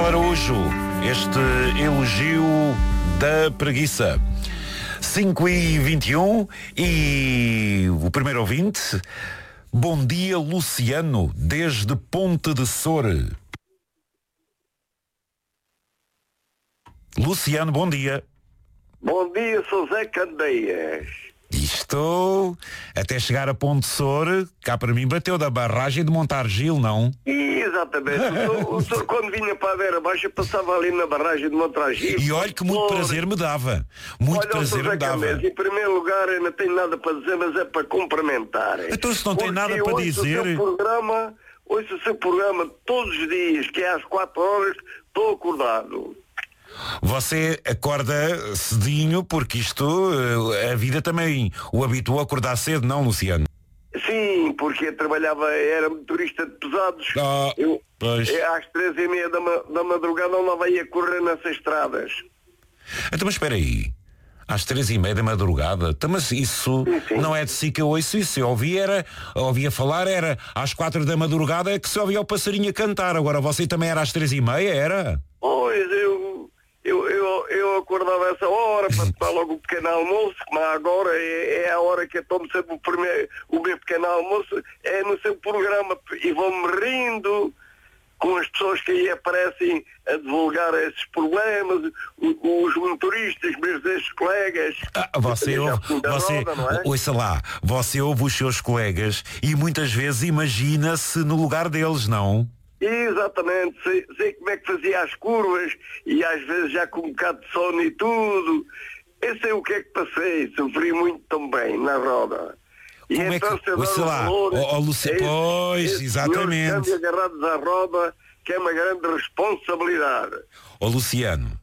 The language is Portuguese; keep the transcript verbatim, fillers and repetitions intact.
Araújo, este elogio da preguiça. cinco e vinte e um e o primeiro ouvinte. Bom dia, Luciano, desde Ponte de Sore. Luciano, bom dia. Bom dia, sou Zé Candeias. E estou até chegar a Ponte de Sore, cá para mim bateu da barragem de Montargil, não? Exatamente. O senhor, o senhor quando vinha para a Beira Baixa passava ali na barragem de Montargil. E olha que muito prazer me dava. Muito olha, prazer me dava. Candeias, em primeiro lugar, eu não tenho nada para dizer, mas é para cumprimentar. Então se não tem nada para ouço dizer... O seu programa, ouço o seu programa todos os dias, que é às quatro horas, estou acordado. Você acorda cedinho porque isto, a vida também o habituou a acordar cedo, não, Luciano? Sim, porque eu trabalhava, era motorista de pesados. Ah, eu, pois. eu, às três e meia da, ma- da madrugada andava ia correr nessas estradas. Então, mas espera aí. Às três e meia da madrugada. Então, mas isso Sim, sim. não é de si que eu ouço isso. Eu ouvia, era, ouvia falar, era às quatro da madrugada que se ouvia o passarinho a cantar. Agora você também era às três e meia, era? Pois, eu, eu, eu, eu acordava essa hora para tomar logo o pequeno almoço, mas agora é, é a hora que eu tomo sempre o, primeiro, o meu pequeno almoço, é no seu programa, e vou-me rindo com as pessoas que aí aparecem a divulgar esses problemas, o- os motoristas, meus ex-colegas. Ah, você Eu também já ouve, fui da você, roda, não é? ouça lá, você ouve os seus colegas e muitas vezes imagina-se no lugar deles, não? Exatamente, sei, sei como é que fazia as curvas e às vezes já com um bocado de sono e tudo. Eu sei o que é que passei, sofri muito também na roda. E Como é então que- se eu dar ouça um lá, valor ó, ó, Luci- a esses- pois, esses exatamente. senhores que andam agarrados à roda, que é uma grande responsabilidade. Ó Luciano,